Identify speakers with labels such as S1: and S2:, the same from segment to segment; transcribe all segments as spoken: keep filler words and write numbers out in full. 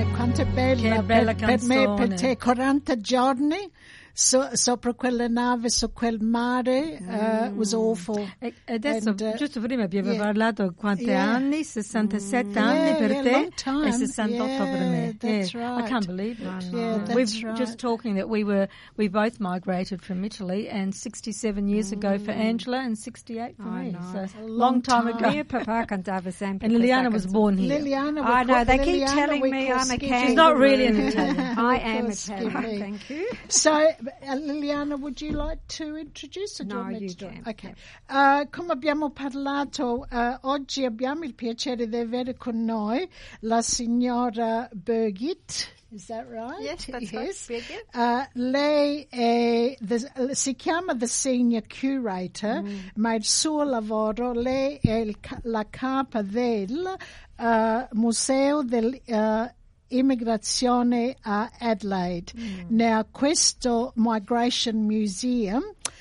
S1: quanto è bella,
S2: che bella
S1: per, per me,
S2: canzone.
S1: per te, quaranta giorni so, sopra quella nave, su quel mare, uh, it was awful.
S2: E adesso,
S1: And, uh,
S2: giusto prima abbiamo
S1: yeah.
S2: parlato quanti
S1: Yeah.
S2: anni, sessantasette
S1: Mm.
S2: anni
S1: Yeah,
S2: per
S1: yeah,
S2: te
S1: long time.
S2: e sessantotto per me.
S1: Yeah, that's
S2: yeah.
S1: right.
S2: I can't believe it.
S1: Yeah, that's
S2: We've
S1: right.
S2: just talking that we were we both migrated from Italy, and sixty-seven years mm. ago for Angela and sixty-eight for
S3: I
S2: me.
S3: know.
S2: So
S1: It's a
S2: long,
S1: long
S2: time,
S1: time.
S2: ago.
S3: Mio papà cantava sempre.
S2: And Liliana
S3: questa
S2: was
S3: canzone.
S2: born here.
S1: Liliana, we
S3: I know,
S1: call-
S3: they keep
S1: Liliana,
S3: telling
S1: we
S3: me
S1: call
S3: I'm a
S1: Skippy.
S3: kangaroo.
S2: She's not really an Italian.
S3: I am
S1: call
S3: Italian,
S1: Skippy.
S3: thank you.
S1: So, uh, Liliana, would you like to introduce? Or do
S3: No,
S1: want me
S3: you
S1: to do it?
S3: can.
S1: Okay. Uh, come abbiamo parlato, uh, oggi abbiamo il piacere di avere con noi la signora Birgit. Is that right?
S4: Yes, that's right, Birgit.
S1: Uh, lei è, the, si chiama the senior curator,
S4: Mm.
S1: ma il suo lavoro, lei è il, la capa del uh, Museo del uh, Immigrazione a Adelaide.
S4: Mm.
S1: Now, questo Migration Museum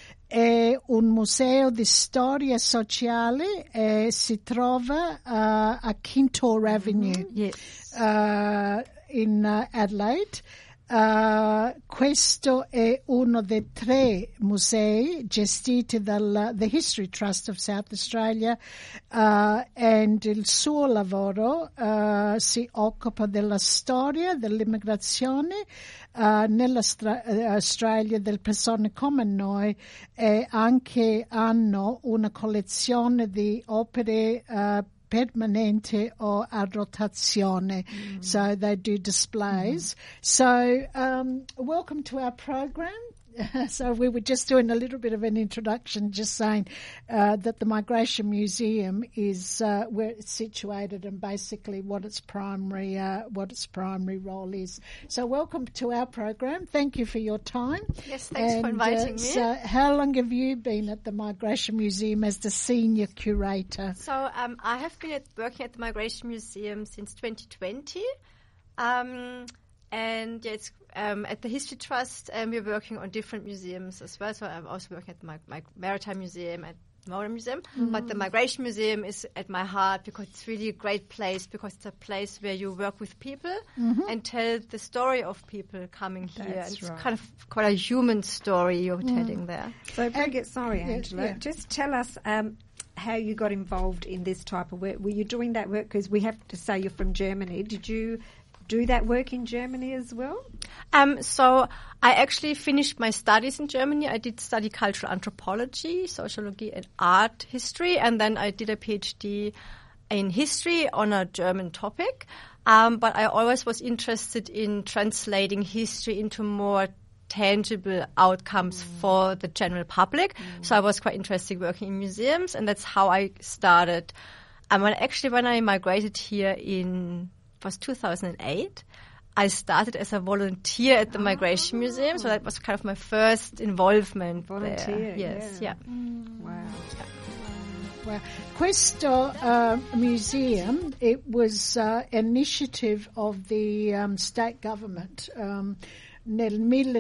S1: è un museo di storia sociale e si trova uh, a Kintore Avenue
S2: Yes.
S1: uh, in uh, Adelaide. Uh, questo è uno dei tre musei gestiti dal The History Trust of South Australia uh, and il suo lavoro uh, si occupa della storia dell'immigrazione uh, nell'Australia delle persone come noi, e anche hanno una collezione di opere uh, permanente or a rotazione. Mm. So they do displays. Mm. So um, welcome to our program. So we were just doing a little bit of an introduction, just saying uh, that the Migration Museum is uh, where it's situated and basically what its primary uh, what its primary role is. So welcome to our program. Thank you for your time.
S4: Yes, thanks
S1: and,
S4: for inviting
S1: uh,
S4: me.
S1: So how long have you been at the Migration Museum as the senior curator?
S4: So um, I have been at, working at the Migration Museum since twenty twenty. Um, And it's um, at the History Trust, and we're working on different museums as well. So I'm also working at the my, my Maritime Museum, at the Modern Museum. Mm. But the Migration Museum is at my heart because it's really a great place, because it's a place where you work with people mm-hmm. and tell the story of people coming here.
S3: That's
S4: and it's
S3: right.
S4: kind of quite a human story you're
S1: Mm.
S4: telling there.
S3: So, Birgit, sorry,
S1: yeah,
S3: Angela,
S1: yeah.
S3: just tell us um, how you got involved in this type of work. Were you doing that work? Because we have to say you're from Germany. Did you do that work in Germany as well?
S4: Um, so I actually finished my studies in Germany. I did study cultural anthropology, sociology, and art history, and then I did a PhD in history on a German topic. Um, but I always was interested in translating history into more tangible outcomes mm. for the general public. Mm. So I was quite interested working in museums, and that's how I started. And when actually when I migrated here in was two thousand eight, I started as a volunteer at the oh. Migration Museum, so that was kind of my first involvement.
S3: Volunteer,
S4: there. Yes,
S3: yeah.
S4: yeah.
S3: Mm. Wow.
S1: Well, questo uh, museum, it was uh, initiative of the um, state government um, nel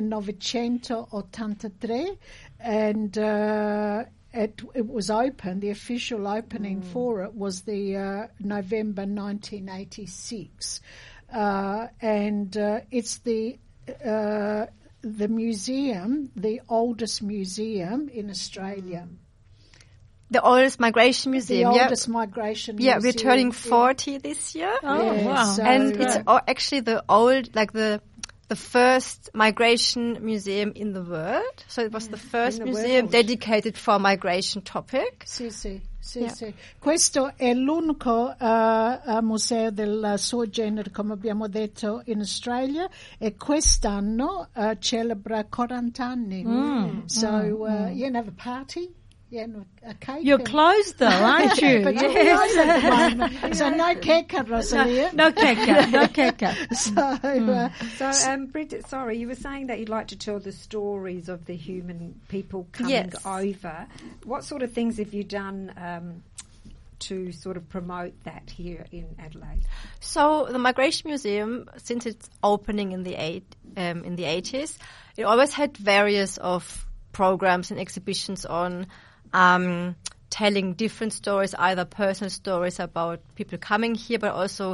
S1: millenovecentottantatré, and uh, It, it was open, the official opening mm. for it was the uh, November nineteen eighty-six. Uh, and uh, it's the uh, the museum, the oldest museum in Australia.
S4: The oldest migration museum.
S1: The
S4: yeah.
S1: oldest migration
S4: yeah,
S1: museum.
S4: we're turning forty yeah. this year.
S2: Oh,
S1: yeah,
S2: wow.
S1: So
S4: and
S1: uh,
S4: it's oh, actually the old, like the the first migration museum in the world. So it was yeah, the first
S3: the
S4: museum
S3: world.
S4: dedicated for a migration topic.
S1: Sì, sì, sì,
S4: Yeah.
S1: sì. Questo è l'unico uh, uh, museo del suo genere, come abbiamo detto, in Australia, e quest'anno uh, celebra quaranta anni.
S2: Mm.
S1: So,
S2: Mm.
S1: uh,
S2: Mm.
S1: you can have a party. Yeah, a cake.
S2: You're closed though, aren't you?
S1: But you're closed at the moment. So no cake, Rosalia.
S2: No, no cake, no cake.
S1: So, uh,
S3: So, um, Bridget, sorry, you were saying that you'd like to tell the stories of the human people coming
S4: Yes.
S3: over. What sort of things have you done um, to sort of promote that here in Adelaide?
S4: So the Migration Museum, since its opening in the eight um, in the eighties, it always had various of programs and exhibitions on um, telling different stories, either personal stories about people coming here, but also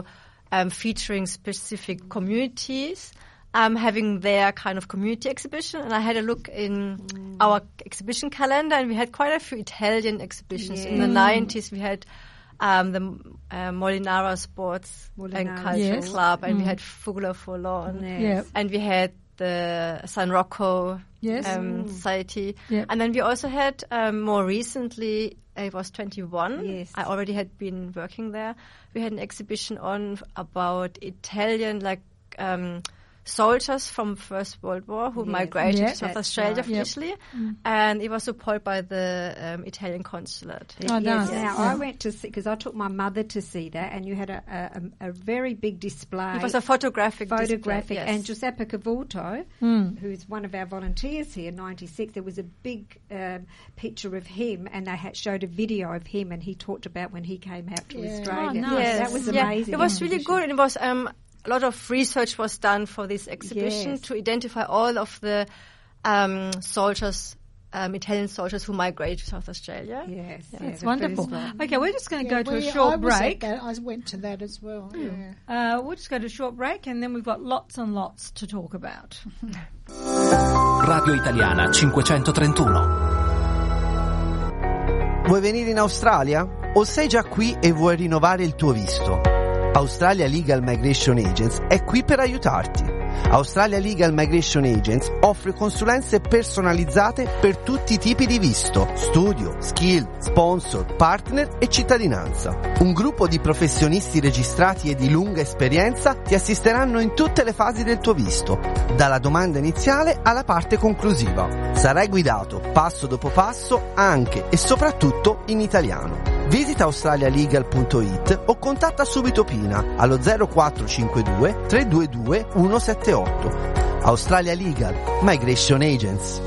S4: um, featuring specific communities, um, having their kind of community exhibition. And I had a look in mm. our exhibition calendar, and we had quite a few Italian exhibitions. Yeah. In the nineties, we had um, the uh, Molinara Sports Molinara. and Cultural yes. Club, and mm. we had Fugula Forlorn, yes. yep. and we had the San Rocco yes. um, mm. Society. Yep. And then we also had, um, more recently, I was twenty-one. Yes. I already had been working there. We had an exhibition on about Italian, like, um, soldiers from First World War who yes. migrated yeah, to South Australia right. initially, yep. mm. and it was supported by the um, Italian consulate.
S3: Oh, yes. Nice. Now, yeah. I went to see, because I took my mother to see that, and you had a, a, a very big display.
S4: It was a photographic
S3: Photographic,
S4: display, yes.
S3: and Giuseppe Cavuto, mm. who's one of our volunteers here in ninety-six, there was a big um, picture of him, and they had showed a video of him, and he talked about when he came out to yeah. Australia.
S2: Oh, nice.
S3: yes. That was amazing.
S4: Yeah. It was really good, and it was... Um, a lot of research was done for this exhibition yes. to identify all of the um, soldiers, um, Italian soldiers who migrated to South Australia.
S3: Yes,
S2: yeah,
S3: yeah,
S2: that's wonderful. Okay, we're just going to
S1: yeah,
S2: go to
S1: we,
S2: a short
S1: I
S2: break.
S1: That. I went to that as well.
S2: Mm. Yeah. Uh, we'll just go to a short break, and then we've got lots and lots to talk about.
S5: Radio Italiana cinquecentotrentuno.
S6: Vuoi venire in Australia? O sei già qui e vuoi rinnovare il tuo visto? Australia Legal Migration Agents è qui per aiutarti. Australia Legal Migration Agents offre consulenze personalizzate per tutti i tipi di visto, studio, skill, sponsor, partner e cittadinanza. Un gruppo di professionisti registrati e di lunga esperienza ti assisteranno in tutte le fasi del tuo visto, dalla domanda iniziale alla parte conclusiva. Sarai guidato passo dopo passo anche e soprattutto in italiano. Visita australialegal punto it o contatta subito Pina allo zero quattro cinque due tre due due uno sette otto. Australia Legal Migration Agents.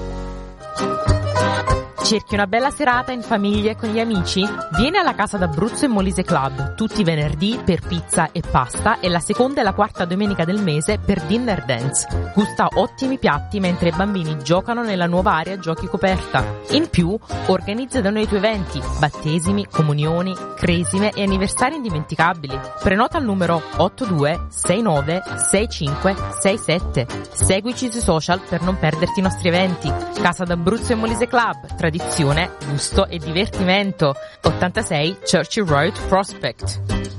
S7: Cerchi una bella serata in famiglia e con gli amici? Vieni alla Casa d'Abruzzo e Molise Club tutti i venerdì per pizza e pasta e la seconda e la quarta domenica del mese per dinner dance. Gusta ottimi piatti mentre i bambini giocano nella nuova area giochi coperta. In più, organizza da noi i tuoi eventi, battesimi, comunioni, cresime e anniversari indimenticabili. Prenota al numero otto due sei nove sei cinque sei sette. Seguici sui social per non perderti i nostri eventi. Casa d'Abruzzo e Molise Club, tradizione, gusto e divertimento. ottantasei Churchill Road, Prospect.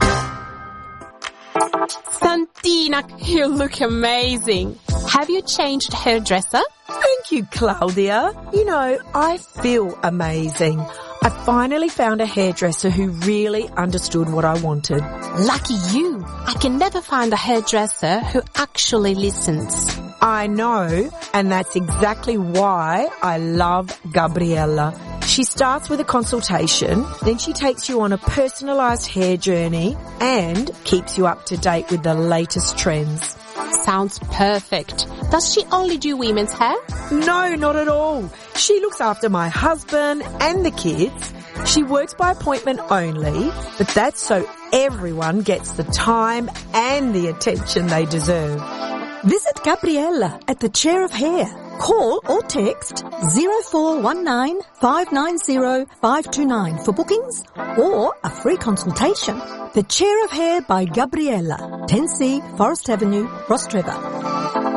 S8: Santina, you look amazing. Have you changed hairdresser?
S9: Thank you, Claudia. You know, I feel amazing. I finally found a hairdresser who really understood what I wanted.
S8: Lucky you. I can never find a hairdresser who actually listens.
S9: I know, and that's exactly why I love Gabriella. She starts with a consultation, then she takes you on a personalised hair journey and keeps you up to date with the latest trends.
S8: Sounds perfect. Does she only do women's hair?
S9: No, not at all. She looks after my husband and the kids. She works by appointment only, but that's so everyone gets the time and the attention they deserve.
S10: Visit Gabriella at the Chair of Hair. Call or text zero four one nine five nine zero five two nine for bookings or a free consultation. The Chair of Hair by Gabriella, ten C Forest Avenue, Rostrevor.